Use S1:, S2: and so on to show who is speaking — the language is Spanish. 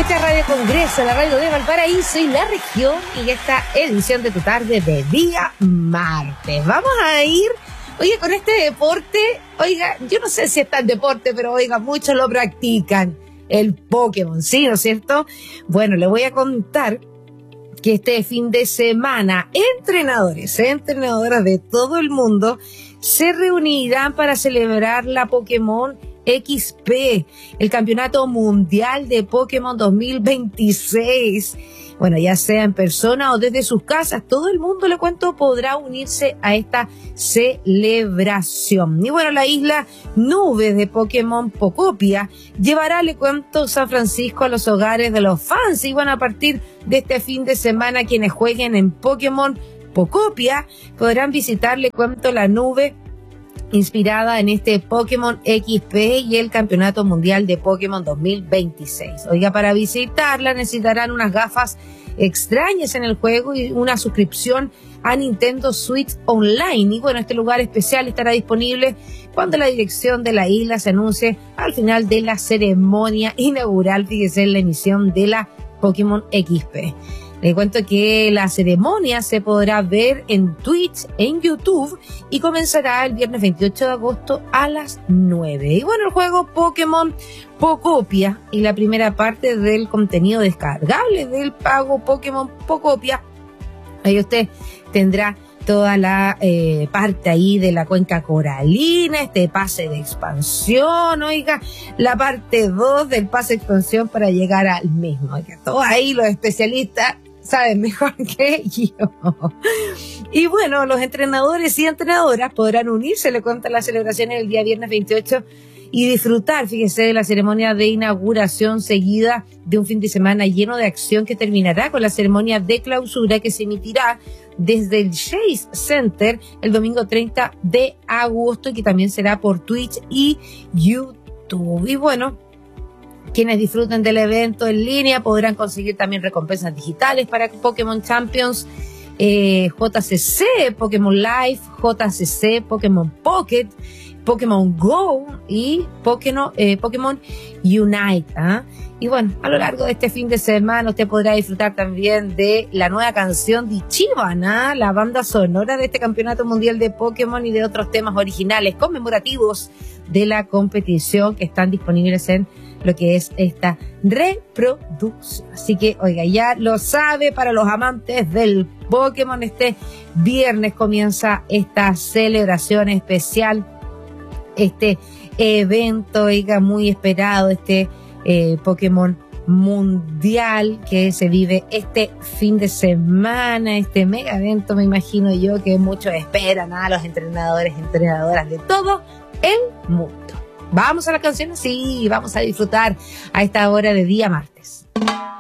S1: Escucha Radio Congreso, la radio de Valparaíso y la región, y esta edición de tu tarde de día martes. Vamos a ir, oye, con este deporte, oiga, yo no sé si es tan deporte, pero oiga, muchos lo practican, el Pokémon, ¿sí, no es cierto? Bueno, le voy a contar que este fin de semana entrenadores, entrenadoras de todo el mundo se reunirán para celebrar la Pokémon XP, el Campeonato Mundial de Pokémon 2026. Bueno, ya sea en persona o desde sus casas, todo el mundo, le cuento, podrá unirse a esta celebración. Y bueno, la isla Nube de Pokémon Pocopia llevará, le cuento, San Francisco a los hogares de los fans. Y bueno, a partir de este fin de semana, quienes jueguen en Pokémon Pocopia podrán visitar, le cuento, la nube inspirada en este Pokémon XP y el Campeonato Mundial de Pokémon 2026. Oiga, para visitarla necesitarán unas gafas extrañas en el juego y una suscripción a Nintendo Switch Online. Y bueno, este lugar especial estará disponible cuando la dirección de la isla se anuncie al final de la ceremonia inaugural, fíjese, en la emisión de la Pokémon XP. Les cuento que la ceremonia se podrá ver en Twitch, en YouTube, y comenzará el viernes 28 de agosto a las 9. Y bueno, el juego Pokémon Pocopia y la primera parte del contenido descargable del pago Pokémon Pocopia. Ahí usted tendrá toda la parte ahí de la cuenca coralina, este pase de expansión, oiga, la parte 2 del pase de expansión para llegar al mismo. Oiga, todos ahí los especialistas saben mejor que yo. Y bueno, los entrenadores y entrenadoras podrán unirse, le cuento, a las celebraciones el día viernes 28 y disfrutar, fíjese, de la ceremonia de inauguración seguida de un fin de semana lleno de acción que terminará con la ceremonia de clausura que se emitirá desde el Chase Center el domingo 30 de agosto y que también será por Twitch y YouTube. Y bueno, quienes disfruten del evento en línea podrán conseguir también recompensas digitales para Pokémon Champions, JCC, Pokémon Live, JCC, Pokémon Pocket, Pokémon Go y Pokémon Unite. Y bueno, a lo largo de este fin de semana usted podrá disfrutar también de la nueva canción de Ichiban, la banda sonora de este Campeonato Mundial de Pokémon, y de otros temas originales conmemorativos de la competición que están disponibles en lo que es esta reproducción. Así que, oiga, ya lo sabe, para los amantes del Pokémon, este viernes comienza esta celebración especial, este evento, oiga, muy esperado, este Pokémon Mundial que se vive este fin de semana, este mega evento, me imagino yo, que muchos esperan a los entrenadores, entrenadoras de todo el mundo. Vamos a la canción, sí, vamos a disfrutar a esta hora de día martes.